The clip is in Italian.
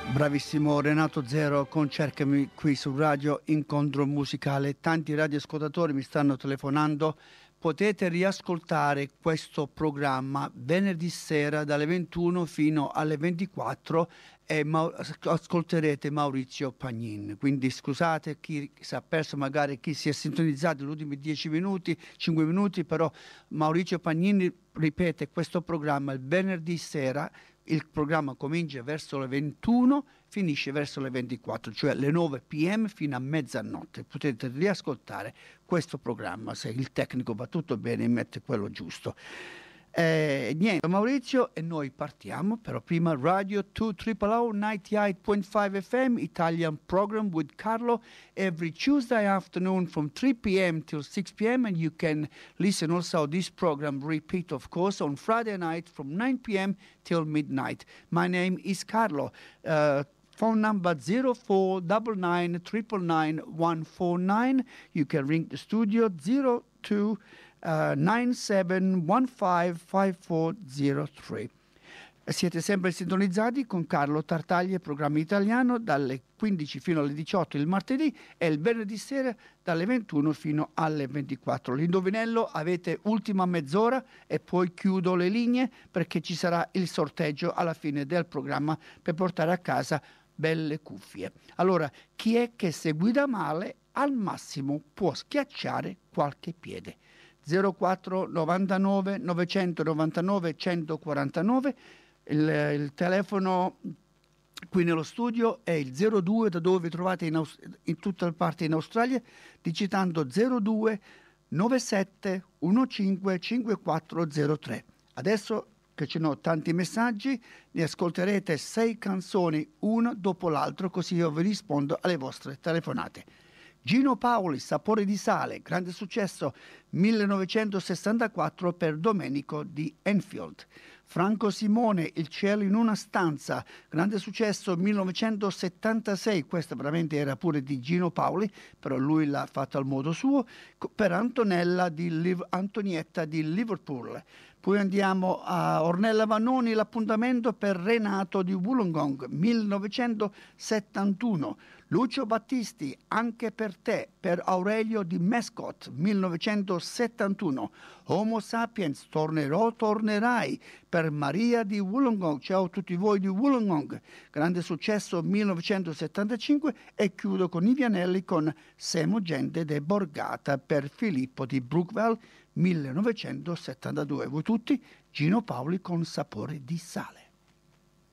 Bravissimo Renato Zero con Cercami qui su Radio Incontro Musicale. Tanti radioascoltatori mi stanno telefonando. Potete riascoltare questo programma venerdì sera dalle 21 fino alle 24 e ascolterete Maurizio Pagnin. Quindi scusate chi si è perso, magari chi si è sintonizzato negli ultimi 10 minuti, 5 minuti, però Maurizio Pagnin ripete questo programma il venerdì sera. Il programma comincia verso le 21, finisce verso le 24, cioè le 9 p.m. fino a mezzanotte. Potete riascoltare questo programma se il tecnico va tutto bene e mette quello giusto. Niente, Maurizio, e noi partiamo, però prima Radio 2 98.5 FM Italian program with Carlo every Tuesday afternoon from 3 p.m. till 6 p.m. and you can listen also this program repeat, of course, on Friday night from 9 p.m. till midnight. My name is Carlo. Phone number 0499 999 You can ring the studio 02 97155403. Siete sempre sintonizzati con Carlo Tartaglia, programma italiano, dalle 15 fino alle 18 il martedì e il venerdì sera dalle 21 fino alle 24. L'indovinello avete ultima mezz'ora e poi chiudo le linee perché ci sarà il sorteggio alla fine del programma per portare a casa belle cuffie. Allora, chi è che se guida male al massimo può schiacciare qualche piede? 04 99 999 149 il telefono qui nello studio è il 02 da dove vi trovate in tutte le parti in Australia, digitando 02 97 15 5403. Adesso che ci sono tanti messaggi, ne ascolterete 6 canzoni una dopo l'altro, così io vi rispondo alle vostre telefonate. Gino Paoli, Sapore di sale, grande successo 1964 per Domenico di Enfield. Franco Simone, Il cielo in una stanza, grande successo 1976, questa veramente era pure di Gino Paoli, però lui l'ha fatto al modo suo, per Antonietta di Liverpool. Poi andiamo a Ornella Vanoni, L'appuntamento per Renato di Wollongong, 1971. Lucio Battisti, Anche per te, per Aurelio di Mescot, 1971. Homo Sapiens, Tornerai, per Maria di Wollongong. Ciao a tutti voi di Wollongong. Grande successo 1975 e chiudo con i Vianelli con Semo gente de Borgata per Filippo di Brookville 1972. Voi tutti, Gino Paoli con Sapore di sale.